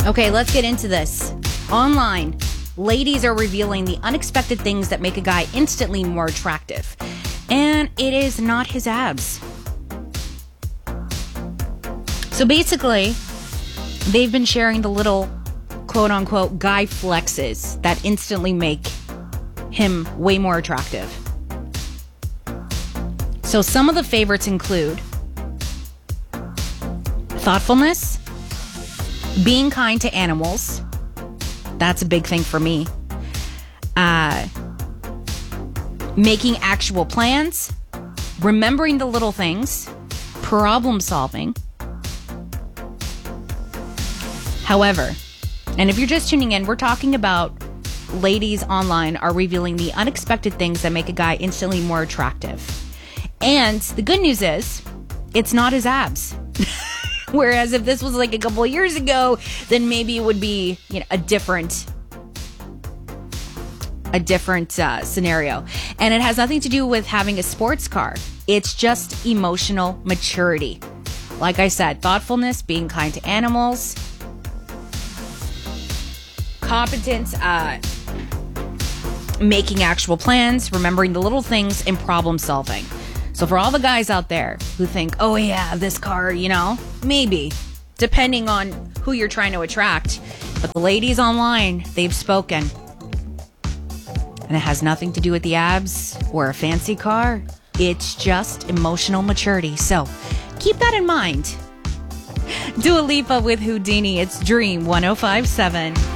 Okay, let's get into this. Online, ladies are revealing the unexpected things that make a guy instantly more attractive. And it is not his abs. So basically, they've been sharing the little quote-unquote guy flexes that instantly make him way more attractive. So some of the favorites include thoughtfulness, being kind to animals. That's a big thing for me. Making actual plans, remembering the little things, problem solving. However, and if you're just tuning in, we're talking about ladies online are revealing the unexpected things that make a guy instantly more attractive. And the good news is, it's not his abs. Whereas if this was like a couple of years ago, then maybe it would be, a different scenario. And it has nothing to do with having a sports car. It's just emotional maturity. Like I said, thoughtfulness, being kind to animals, competence, making actual plans, remembering the little things, and problem solving. So for all the guys out there who think, oh yeah, this car, maybe, depending on who you're trying to attract. But the ladies online, they've spoken. And it has nothing to do with the abs or a fancy car. It's just emotional maturity. So keep that in mind. Dua Lipa with Houdini. It's Dream 105.7.